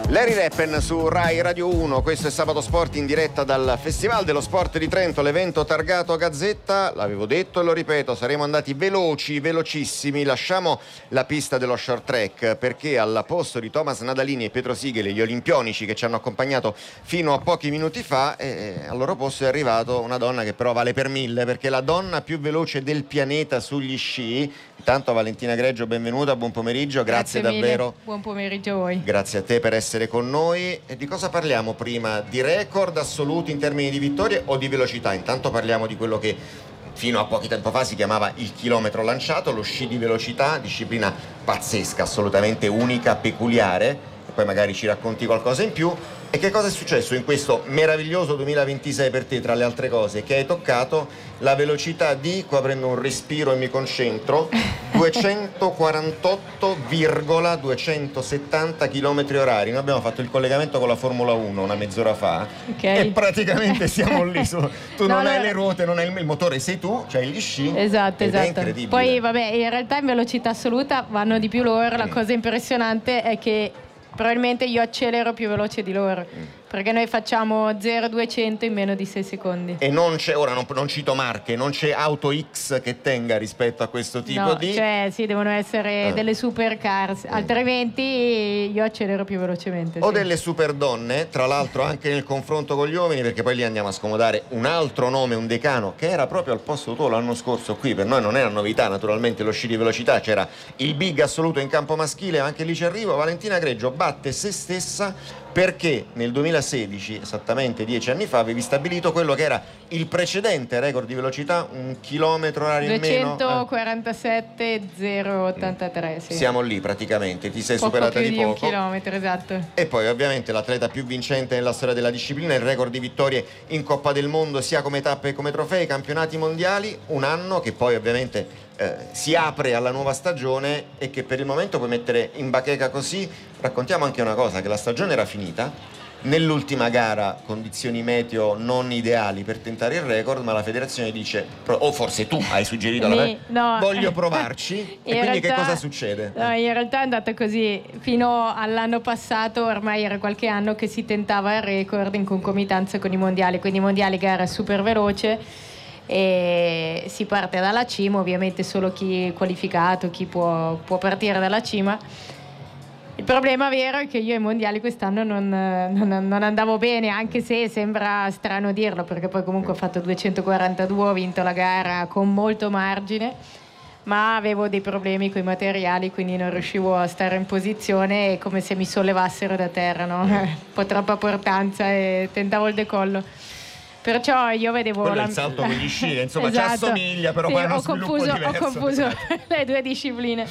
Larry Rappen su Rai Radio 1, questo è Sabato Sport in diretta dal Festival dello Sport di Trento, l'evento targato Gazzetta. L'avevo detto e lo ripeto, saremo andati velocissimi. Lasciamo la pista dello short track perché al posto di Thomas Nadalini e Pietro Sigeli, gli olimpionici che ci hanno accompagnato fino a pochi minuti fa, al loro posto è arrivato una donna che però vale per 1000, perché è la donna più veloce del pianeta sugli sci. Intanto Valentina Greggio, benvenuta, buon pomeriggio, grazie davvero. Mille. Buon pomeriggio a voi. Grazie a te per essere con noi. E di cosa parliamo prima? Di record assoluti in termini di vittorie o di velocità? Intanto parliamo di quello che fino a pochi tempo fa si chiamava il chilometro lanciato, lo sci di velocità, disciplina pazzesca, assolutamente unica, peculiare, e poi magari ci racconti qualcosa in più. E che cosa è successo in questo meraviglioso 2026 per te, tra le altre cose? Che hai toccato la velocità di, qua prendo un respiro e mi concentro, 248,270 km orari. Noi abbiamo fatto il collegamento con la Formula 1 una mezz'ora fa, okay. E praticamente siamo lì su. Tu non hai le ruote, non hai il motore, sei tu, c'hai gli sci. Esatto. È incredibile. Poi vabbè, in realtà in velocità assoluta vanno di più loro. La cosa impressionante è che probabilmente io accelero più veloce di loro, perché noi facciamo 0-200 in meno di 6 secondi. E non c'è, ora non cito marche, non c'è auto X che tenga rispetto a questo tipo di... cioè sì, devono essere delle supercars, altrimenti io accelero più velocemente. O delle super donne, tra l'altro anche nel confronto con gli uomini, perché poi lì andiamo a scomodare un altro nome, un decano, che era proprio al posto tuo l'anno scorso qui. Per noi non era novità, naturalmente, lo sci di velocità, c'era il big assoluto in campo maschile, anche lì ci arrivo. Valentina Greggio batte se stessa perché nel 2016, esattamente 10 anni fa, avevi stabilito quello che era il precedente record di velocità, un chilometro orario in meno. 247,083, sì. Siamo lì praticamente, ti sei superata di poco. Un chilometro, esatto. E poi ovviamente l'atleta più vincente nella storia della disciplina, il record di vittorie in Coppa del Mondo sia come tappe che come trofei, campionati mondiali, un anno che poi ovviamente si apre alla nuova stagione e che per il momento puoi mettere in bacheca così. Raccontiamo anche una cosa, che la stagione era finita, nell'ultima gara condizioni meteo non ideali per tentare il record, ma la federazione dice, o forse tu hai suggerito voglio provarci, e quindi che cosa succede? No, in realtà è andata così fino all'anno passato, ormai era qualche anno che si tentava il record in concomitanza con i mondiali, quindi i mondiali gara super veloce. E si parte dalla cima, ovviamente solo chi è qualificato, chi può partire dalla cima. Il problema vero è che io ai mondiali quest'anno non andavo bene, anche se sembra strano dirlo, perché poi comunque ho fatto 242, ho vinto la gara con molto margine, ma avevo dei problemi con i materiali, quindi non riuscivo a stare in posizione, come se mi sollevassero da terra, no? Un po' troppa portanza, e tentavo il decollo. Perciò io vedevo quello è il salto con gli sci, insomma, esatto. Ci assomiglia, però sì, poi è uno sviluppo diverso. Ho confuso le due discipline.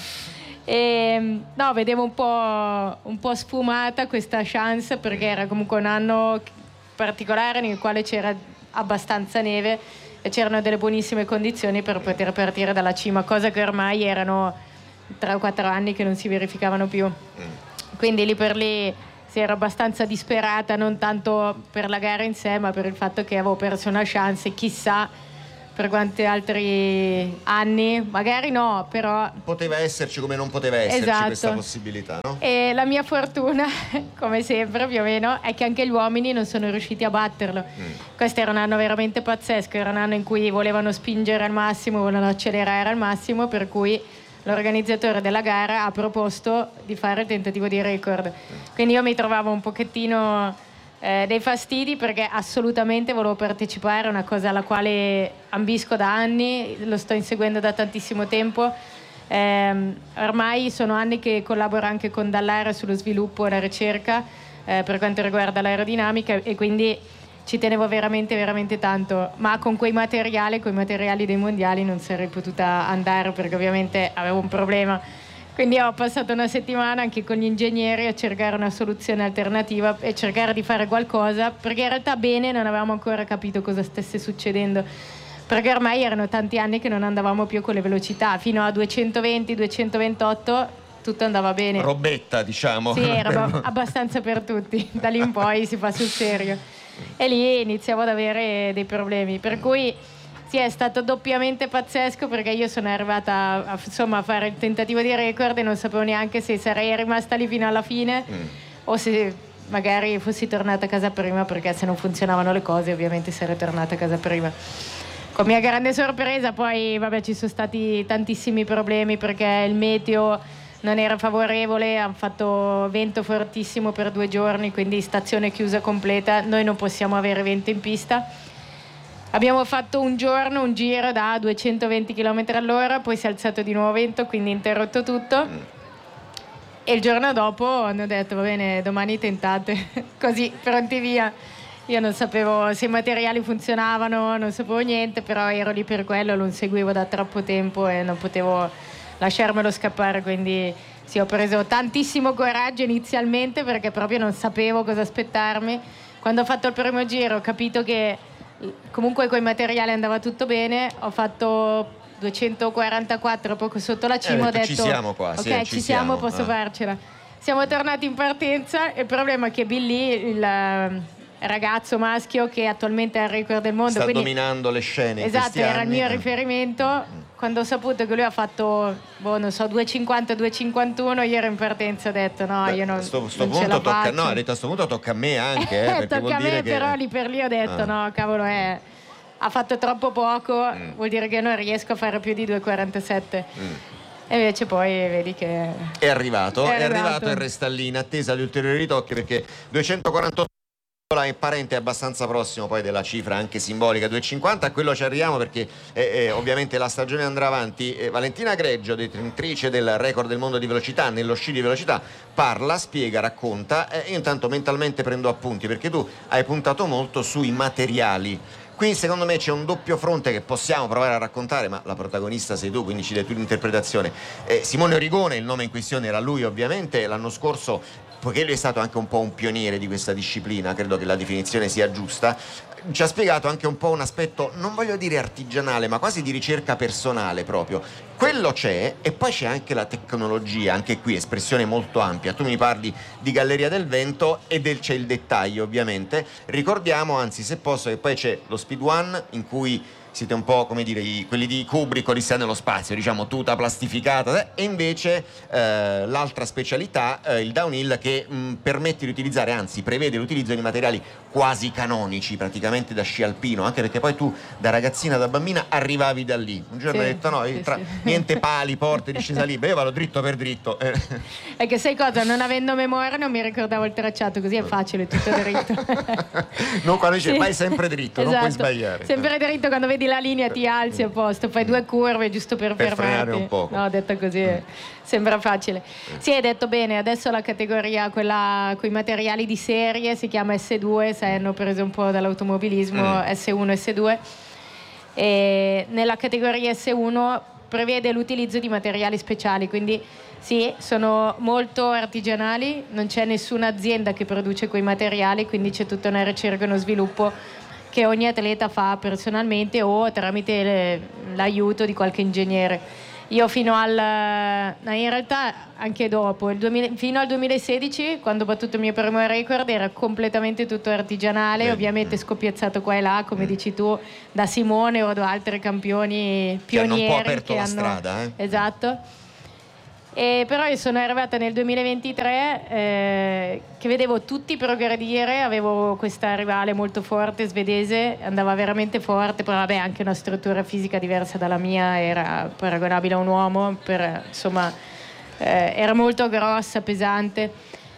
No, vedevo un po' sfumata questa chance, perché era comunque un anno particolare nel quale c'era abbastanza neve e c'erano delle buonissime condizioni per poter partire dalla cima, cosa che ormai erano 3 o 4 anni che non si verificavano più. Quindi lì per lì si era abbastanza disperata, non tanto per la gara in sé, ma per il fatto che avevo perso una chance, chissà per quanti altri anni, magari no, però poteva esserci come non poteva esserci, esatto, questa possibilità, no? E la mia fortuna, come sempre più o meno, è che anche gli uomini non sono riusciti a batterlo. Questo era un anno veramente pazzesco, era un anno in cui volevano spingere al massimo, volevano accelerare al massimo, per cui l'organizzatore della gara ha proposto di fare il tentativo di record. Quindi io mi trovavo un pochettino dei fastidi, perché assolutamente volevo partecipare, è una cosa alla quale ambisco da anni, lo sto inseguendo da tantissimo tempo. Ormai sono anni che collaboro anche con Dallara sullo sviluppo e la ricerca per quanto riguarda l'aerodinamica, e quindi ci tenevo veramente veramente tanto, ma con quei materiali dei mondiali non sarei potuta andare, perché ovviamente avevo un problema. Quindi ho passato una settimana anche con gli ingegneri a cercare una soluzione alternativa e cercare di fare qualcosa, perché in realtà bene non avevamo ancora capito cosa stesse succedendo, perché ormai erano tanti anni che non andavamo più con le velocità. Fino a 220-228 tutto andava bene, robetta, diciamo. Sì, era abbastanza per tutti. Da lì in poi si fa sul serio e lì iniziavo ad avere dei problemi, per cui sì, è stato doppiamente pazzesco, perché io sono arrivata a fare il tentativo di record e non sapevo neanche se sarei rimasta lì fino alla fine o se magari fossi tornata a casa prima, perché se non funzionavano le cose ovviamente sarei tornata a casa prima. Con mia grande sorpresa poi vabbè, ci sono stati tantissimi problemi perché il meteo non era favorevole, hanno fatto vento fortissimo per 2 giorni, quindi stazione chiusa completa, noi non possiamo avere vento in pista. Abbiamo fatto un giorno un giro da 220 km all'ora, poi si è alzato di nuovo vento, quindi interrotto tutto. E il giorno dopo hanno detto va bene, domani tentate, così pronti via. Io non sapevo se i materiali funzionavano, non sapevo niente, però ero lì per quello, lo seguivo da troppo tempo e non potevo lasciarmelo scappare, quindi sì, ho preso tantissimo coraggio inizialmente perché proprio non sapevo cosa aspettarmi. Quando ho fatto il primo giro ho capito che comunque con i materiali andava tutto bene, ho fatto 244 poco sotto la cima, ho detto ci siamo quasi, ok, ci siamo, posso farcela. Siamo tornati in partenza e il problema è che Billy, il ragazzo maschio che attualmente è il record del mondo, sta dominando le scene, esatto, era il mio riferimento. Quando ho saputo che lui ha fatto non so 2,50, 2,51, io ero in partenza, ho detto no, io non, sto non punto ce la tocca, faccio. no, ha detto a sto punto tocca a me anche, perché tocca vuol a dire me, che... però lì per lì ho detto no, cavolo, ha fatto troppo poco, vuol dire che non riesco a fare più di 2,47. E invece poi vedi che è arrivato e resta lì in attesa di ulteriori ritocchi, perché 248 in parente è abbastanza prossimo poi della cifra anche simbolica 2,50. A quello ci arriviamo perché ovviamente la stagione andrà avanti. Valentina Greggio, detentrice del record del mondo di velocità nello sci di velocità, parla, spiega, racconta. Io intanto mentalmente prendo appunti, perché tu hai puntato molto sui materiali. Qui secondo me c'è un doppio fronte che possiamo provare a raccontare, ma la protagonista sei tu, quindi ci dai tu l'interpretazione. Simone Origone, il nome in questione era lui ovviamente, l'anno scorso, poiché lui è stato anche un po' un pioniere di questa disciplina, credo che la definizione sia giusta, ci ha spiegato anche un po' un aspetto, non voglio dire artigianale, ma quasi di ricerca personale proprio. Quello c'è, e poi c'è anche la tecnologia, anche qui espressione molto ampia. Tu mi parli di Galleria del Vento e c'è il dettaglio ovviamente. Ricordiamo, anzi se posso, che poi c'è lo Speed One, in cui siete un po' come dire quelli di Kubrick, Odissea nello spazio, diciamo tuta plastificata, e invece l'altra specialità, il downhill, che permette di utilizzare, anzi prevede l'utilizzo di materiali quasi canonici, praticamente da sci alpino, anche perché poi tu da ragazzina, da bambina arrivavi da lì. Un giorno hai detto no, niente pali, porte, discesa libera, io vado dritto per dritto. È che sai cosa, non avendo memoria non mi ricordavo il tracciato, così è facile, tutto dritto. Non quando dice vai sempre dritto, esatto, non puoi sbagliare. Sempre dritto, quando vedi la linea ti alzi a posto, fai 2 curve giusto per fermarti. Frenare un poco. No, detto così sembra facile. Sì, hai detto bene, adesso la categoria, quella con i materiali di serie, si chiama S2, se hanno preso un po' dall'automobilismo, S1, S2. E nella categoria S1 prevede l'utilizzo di materiali speciali, quindi sì, sono molto artigianali, non c'è nessuna azienda che produce quei materiali, quindi c'è tutta una ricerca e uno sviluppo che ogni atleta fa personalmente o tramite l'aiuto di qualche ingegnere. Io fino in realtà anche dopo, fino al 2016, quando ho battuto il mio primo record, era completamente tutto artigianale, ovviamente scoppiazzato qua e là, come dici tu, da Simone o da altri campioni pionieri. Che hanno un po' aperto la strada. Esatto. Però io sono arrivata nel 2023 che vedevo tutti progredire, avevo questa rivale molto forte svedese, andava veramente forte, però vabbè, anche una struttura fisica diversa dalla mia, era paragonabile a un uomo, insomma era molto grossa, pesante.